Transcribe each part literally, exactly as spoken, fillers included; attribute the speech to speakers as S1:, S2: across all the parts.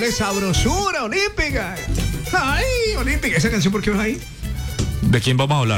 S1: Ponle sabrosura, Olímpica. Ay, Olímpica, esa canción, ¿por qué vas ahí?
S2: ¿De quién vamos a hablar?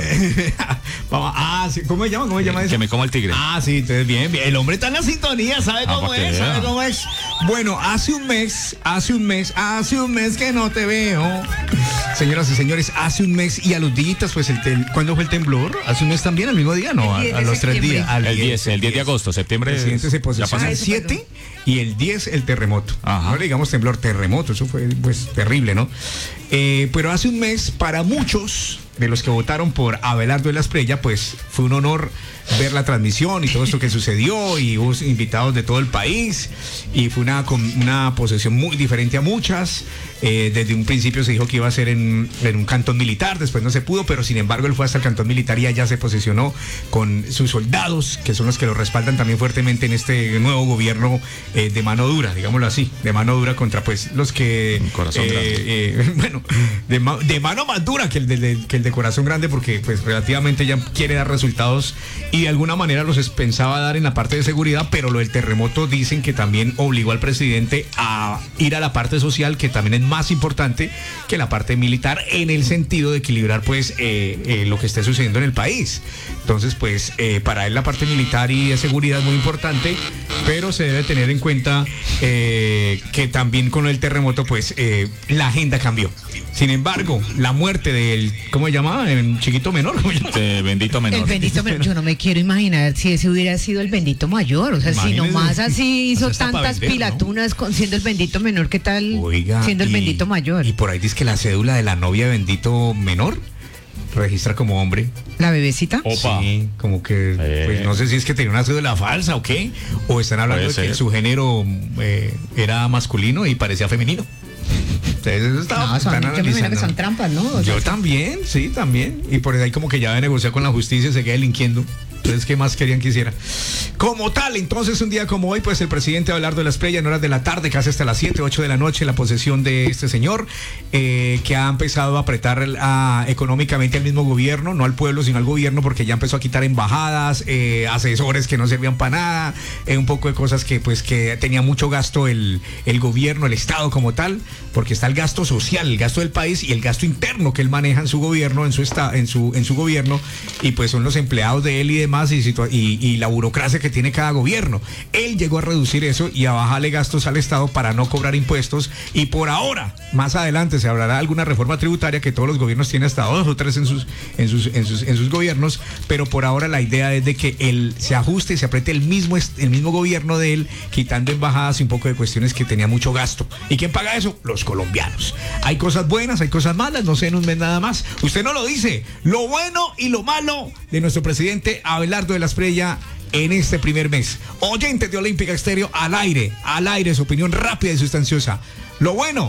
S1: Vamos, ah, sí, ¿cómo se llama? ¿Cómo se llama eso?
S2: Que me coma el tigre.
S1: Ah, sí, entonces bien, bien. El hombre está en la sintonía, ¿sabe
S2: Ah,
S1: cómo
S2: para que
S1: es? ¿Sabe
S2: vea.
S1: cómo es? Bueno, hace un mes, hace un mes, hace un mes que no te veo. Señoras y señores, hace un mes y a los días, pues, el tem- ¿cuándo fue el temblor? Hace un mes también, al mismo día, ¿no? A,
S3: El diez
S1: a
S3: de
S1: los tres
S3: septiembre.
S1: días. Al
S2: El diez, el diez de agosto,
S1: El
S2: septiembre.
S1: presidente se
S2: ya
S1: posesiona
S2: pasó.
S1: el
S3: eso
S1: siete y el diez el terremoto.
S2: Ajá.
S1: No le digamos temblor, terremoto, eso fue pues terrible, ¿no? Eh, pero hace un mes, para muchos de los que votaron por Abelardo de la Espriella, pues fue un honor ver la transmisión y todo esto que sucedió, y hubo invitados de todo el país, y fue una, con- una posesión muy diferente a muchas. Eh, desde un principio se dijo que iba a ser en, en un cantón militar, después no se pudo, pero sin embargo él fue hasta el cantón militar y allá se posesionó con sus soldados, que son los que lo respaldan también fuertemente en este nuevo gobierno eh, de mano dura, digámoslo así, de mano dura contra pues los que...
S2: Un corazón
S1: eh,
S2: grande.
S1: eh, bueno, de, ma- de mano más dura que el de, de- que el de corazón grande, porque pues relativamente ya quiere dar resultados y de alguna manera los es- pensaba dar en la parte de seguridad, pero lo del terremoto dicen que también obligó al presidente a ir a la parte social, que también es más importante que la parte militar, en el sentido de equilibrar pues eh, eh, lo que esté sucediendo en el país. Entonces pues eh, para él la parte militar y de seguridad es muy importante, pero se debe tener en cuenta eh, que también con el terremoto pues eh, la agenda cambió. Sin embargo, la muerte del, ¿cómo se llama? El chiquito menor. ¿Cómo se llama?
S2: De bendito menor.
S3: El bendito menor. Yo no me quiero imaginar si ese hubiera sido el bendito mayor. O sea,
S1: Imagínese.
S3: si nomás así hizo
S1: O sea, está pa'
S3: tantas
S1: vender, ¿no?
S3: pilatunas con, siendo el bendito menor, ¿qué tal
S1: Oiga,
S3: siendo el
S1: y-
S3: bendito mayor?
S1: Y por ahí dice que la cédula de la novia de bendito menor registra como hombre.
S3: ¿La bebecita?
S2: Opa.
S1: Sí, como que,
S2: Eh.
S1: pues no sé si es que tenía una cédula falsa o qué, o están hablando
S2: Puede
S1: de que
S2: ser.
S1: su género eh, era masculino y parecía femenino. Entonces, eso estaba,
S3: No, son,
S1: están
S3: yo me imagino que
S1: analizando.
S3: son trampas, ¿no? O sea,
S1: Yo también, sí, también. Y por ahí como que ya de negociar con la justicia se queda delinquiendo. Entonces, ¿qué más querían que hiciera? Como tal, entonces, un día como hoy, pues el presidente Abelardo de la Espriella, en horas de la tarde, casi hasta las siete, ocho de la noche, la posesión de este señor, eh, que ha empezado a apretar el- a- económicamente al mismo gobierno, no al pueblo, sino al gobierno, porque ya empezó a quitar embajadas, eh, asesores que no servían para nada, eh, un poco de cosas que, pues, que tenía mucho gasto el, el gobierno, el Estado como tal, porque está el gasto social, el gasto del país y el gasto interno que él maneja en su gobierno, en su, esta, en su, en su gobierno, y pues son los empleados de él y demás, y, situa- y, y la burocracia que tiene cada gobierno. Él llegó a reducir eso y a bajarle gastos al Estado para no cobrar impuestos, y por ahora, más adelante se hablará de alguna reforma tributaria que todos los gobiernos tienen, hasta dos o tres en sus, en sus, en sus, en sus gobiernos, pero por ahora la idea es de que él se ajuste y se apriete el mismo, est- el mismo gobierno de él, quitando embajadas y un poco de cuestiones que tenía mucho gasto. ¿Y quién paga eso? Los colombianos. Hay cosas buenas, hay cosas malas, no sé en un mes nada más. Usted no lo dice. Lo bueno y lo malo de nuestro presidente Abelardo de la Espriella en este primer mes. Oyentes de Olímpica Estéreo, al aire, al aire, su opinión rápida y sustanciosa. Lo bueno,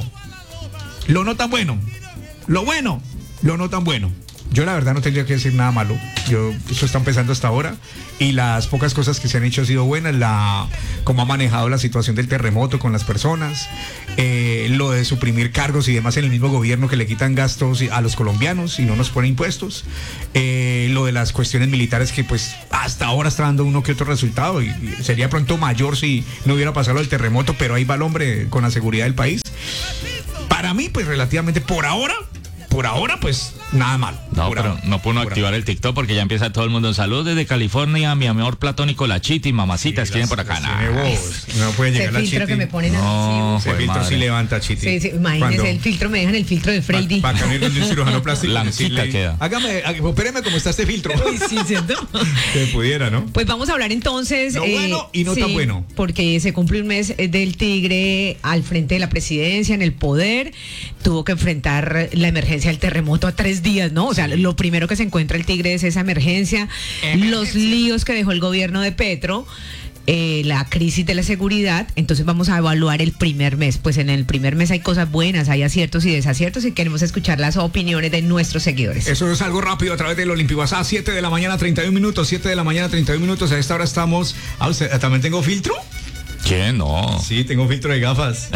S1: lo no tan bueno. Lo bueno, lo no tan bueno. Yo la verdad no tendría que decir nada malo. Yo, eso está empezando hasta ahora. Y las pocas cosas que se han hecho han sido buenas. La, cómo ha manejado la situación del terremoto con las personas. Eh, lo de suprimir cargos y demás en el mismo gobierno, que le quitan gastos a los colombianos y no nos ponen impuestos. Eh, lo de las cuestiones militares, que pues hasta ahora está dando uno que otro resultado. Y, y sería pronto mayor si no hubiera pasado lo del terremoto. Pero ahí va el hombre con la seguridad del país. Para mí, pues relativamente por ahora, por ahora, pues nada mal.
S2: No,
S1: Por
S2: pero
S1: ahora,
S2: no pudo uno
S1: por
S2: activar
S1: ahora.
S2: el TikTok porque ya empieza todo el mundo en salud desde California, mi amor platónico, la Chiti, mamacita, escriben por acá.
S1: Las
S2: Nah.
S1: tiene bobos. No puede
S3: ese
S1: llegar la
S3: filtro
S1: Chiti.
S3: que me ponen a
S2: No,
S3: mí,
S1: Ese
S2: Joder,
S1: filtro
S2: madre.
S1: sí levanta, Chiti.
S3: sí. Sí, sí, imagínese,
S1: Cuando-
S3: el filtro, me dejan el filtro de Freddy.
S1: Para cambiar donde un cirujano plástico.
S2: Blanquita
S1: decirle,
S2: queda.
S1: Hágame, há- opéreme como está este filtro.
S3: Uy, sí, ¿cierto?
S1: Que pudiera, ¿no?
S3: Pues vamos a hablar entonces.
S1: Lo bueno y no tan bueno.
S3: Porque se cumple un mes eh, del Tigre al frente de la presidencia, en el poder. Tuvo que enfrentar la emergencia del terremoto a tres días, ¿no? O sea, lo primero que se encuentra el Tigre es esa emergencia, los líos que dejó el gobierno de Petro. Eh, la crisis de la seguridad. Entonces vamos a evaluar el primer mes. Pues en el primer mes hay cosas buenas, hay aciertos y desaciertos, y queremos escuchar las opiniones de nuestros seguidores.
S1: Eso es algo rápido a través del Olimpi WhatsApp, siete de la mañana, treinta y un minutos, siete de la mañana, treinta y un minutos. A esta hora estamos. Ah, ¿usted también tengo filtro?
S2: ¿Qué? No.
S1: Sí, tengo filtro de gafas.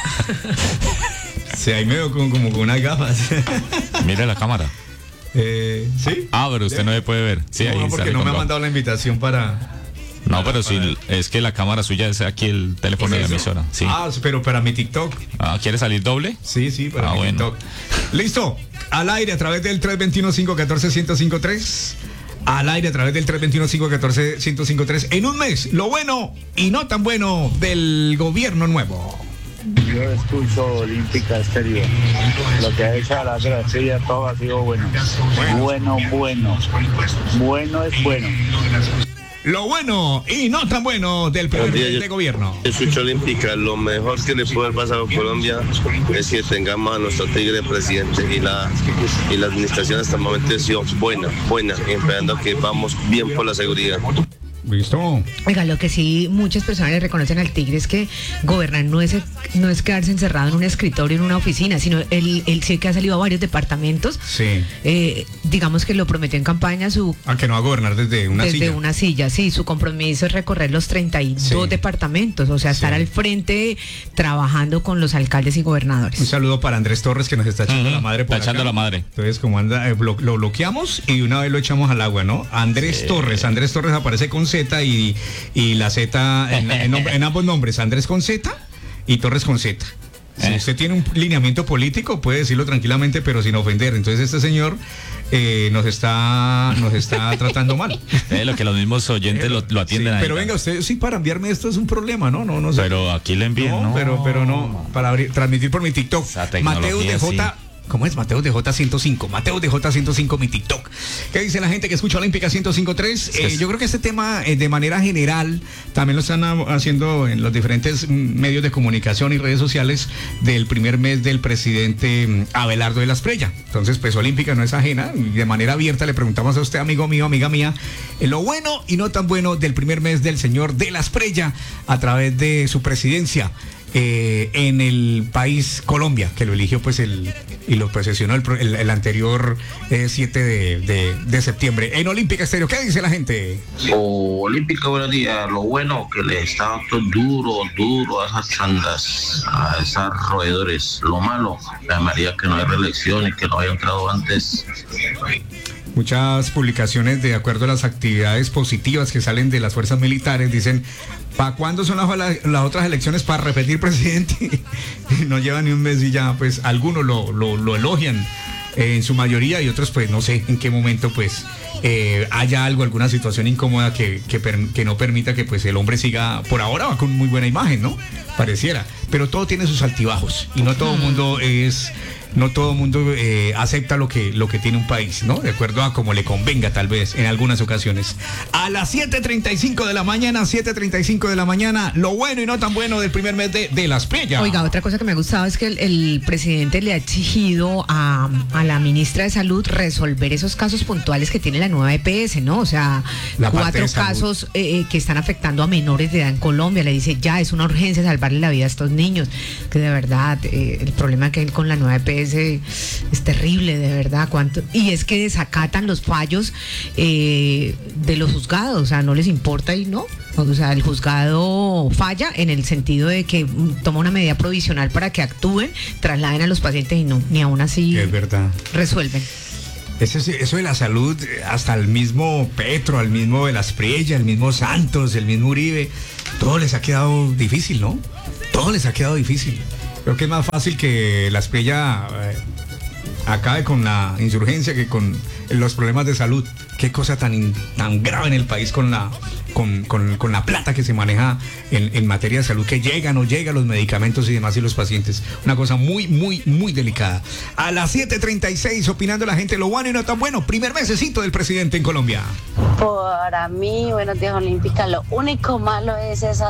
S1: Sí, ahí me veo como, como con unas gafas.
S2: Mire la cámara.
S1: eh, ¿Sí?
S2: Ah, pero usted no me puede ver. Sí, ahí
S1: no, porque
S2: sale
S1: no
S2: con
S1: me ha
S2: gafas.
S1: mandado la invitación para...
S2: No, pero si es que la cámara suya es aquí el teléfono
S1: ¿Es
S2: de la
S1: eso?
S2: emisora. Sí.
S1: Ah, pero para mi TikTok.
S2: Ah, ¿quiere salir doble?
S1: Sí, sí, para
S2: Ah,
S1: mi
S2: bueno.
S1: TikTok. Listo. Al aire a través del tres dos uno, cinco uno cuatro, uno cero cinco tres. Al aire a través del tres dos uno, cinco uno cuatro, uno cero cinco tres. En un mes, lo bueno y no tan bueno del gobierno nuevo.
S4: Yo escucho Olímpica Estéreo. Lo que ha hecho a la Gracia, todo ha sido bueno. Bueno, bueno. Bueno es bueno.
S1: Lo bueno y no tan bueno del primer
S5: Buen día,
S1: mes
S5: yo-
S1: de gobierno.
S5: Escucho Olímpica, lo mejor que le puede pasar a Colombia es que tengamos a nuestro tigre presidente y la y la administración hasta el momento ha sido buena, buena, esperando que vamos bien por la seguridad.
S1: Listo.
S3: Oiga, lo que sí muchas personas le reconocen al Tigre es que gobernar no es no es quedarse encerrado en un escritorio, en una oficina, sino él, él sí que ha salido a varios departamentos.
S1: Sí.
S3: Eh, digamos que lo prometió en campaña su
S1: Aunque no va a gobernar desde una
S3: desde
S1: silla.
S3: una silla, sí, su compromiso es recorrer los treinta y dos
S1: Sí.
S3: departamentos, o sea, estar
S1: Sí.
S3: al frente trabajando con los alcaldes y
S1: Un
S3: gobernadores.
S1: saludo para Andrés Torres que nos está echando
S2: Ujú,
S1: la madre por
S2: está echando
S1: acá.
S2: la madre.
S1: Entonces, como anda, eh, blo- lo bloqueamos y una vez lo echamos al agua, ¿no? Andrés Torres. Andrés Torres aparece con Z y, y la Z en, en nombre- en ambos nombres. Andrés con Z y Torres con Z. Si
S2: Eh.
S1: usted tiene un lineamiento político, puede decirlo tranquilamente, pero sin ofender. Entonces, este señor eh, nos está nos está tratando mal.
S2: Eh, lo que los mismos oyentes lo, lo atienden
S1: Sí,
S2: ahí.
S1: pero venga, usted sí, para enviarme esto es un problema, ¿no? No, no sé.
S2: Pero aquí le envían,
S1: No,
S2: ¿no?
S1: pero, pero no, para abrir- transmitir por mi TikTok.
S2: Esa tecnología,
S1: Mateus de J. ¿Cómo es? Mateus de J ciento cinco. Mateus de J ciento cinco, mi TikTok. ¿Qué dice la gente que escucha Olímpica ciento cinco punto tres?
S2: que
S1: Eh,
S2: es-
S1: yo creo que este tema, eh, de manera general, también lo están ha- haciendo en los diferentes mm, medios de comunicación y redes sociales del primer mes del presidente mm, Abelardo de la Espriella. Entonces, pues Olímpica no es ajena. Y de manera abierta le preguntamos a usted, amigo mío, amiga mía, eh, lo bueno y no tan bueno del primer mes del señor de la Espriella a través de su presidencia. Eh, en el país Colombia, que lo eligió pues el y lo posesionó el, pro- el- el anterior eh, siete de, de- de septiembre en Olímpica Estéreo. ¿Qué dice la gente?
S6: Oh, Olímpica, buenos días. Lo bueno que le está dando duro, duro a esas chandas, a esos roedores. Lo malo, la María que no hay reelección y que no haya entrado antes.
S1: Muchas publicaciones de acuerdo a las actividades positivas que salen de las fuerzas militares dicen, ¿para cuándo son las, las otras elecciones para repetir presidente? Y no llevan ni un mes y ya, pues algunos lo, lo, lo elogian eh, en su mayoría y otros pues no sé en qué momento pues eh, haya algo, alguna situación incómoda que, que, per- que no permita que pues el hombre siga, por ahora va con muy buena imagen, ¿no? Pareciera, pero todo tiene sus altibajos y no todo el mundo es... No todo el mundo eh, acepta lo que, lo que tiene un país, ¿no? De acuerdo a como le convenga, tal vez, en algunas ocasiones. A las siete treinta y cinco de la mañana, siete treinta y cinco de la mañana, lo bueno y no tan bueno del primer mes de, de la Espriella.
S3: Oiga, otra cosa que me ha gustado es que el, el presidente le ha exigido a, a la ministra de Salud resolver esos casos puntuales que tiene la nueva E P S, ¿no? O sea,
S1: La parte
S3: cuatro
S1: de salud.
S3: casos eh, que están afectando a menores de edad en Colombia. Le dice, ya es una urgencia salvarle la vida a estos niños. Que de verdad, eh, el problema que hay con la nueva E P S es terrible, de verdad. ¿Cuánto? Y es que desacatan los fallos eh, de los juzgados, o sea, no les importa y no. O sea, el juzgado falla en el sentido de que mm, toma una medida provisional para que actúen, trasladen a los pacientes y no, ni aún así
S1: Es verdad.
S3: resuelven.
S1: Ese, es- eso de la salud, eh, hasta el mismo Petro, al mismo de la Espriella, el mismo Santos, el mismo Uribe, todo les ha quedado difícil, ¿no? Todo les ha quedado difícil. Creo que es más fácil que la Espriella eh, acabe con la insurgencia que con los problemas de salud. Qué cosa tan, in- tan grave en el país con la, con, con- con la plata que se maneja en, en materia de salud, que llegan o llegan los medicamentos y demás y los pacientes. Una cosa muy, muy, muy delicada. A las siete treinta y seis, opinando la gente, lo bueno y no tan bueno. Primer mesecito del presidente en Colombia.
S7: Para mí, buenos días, Olímpica, lo único malo es esa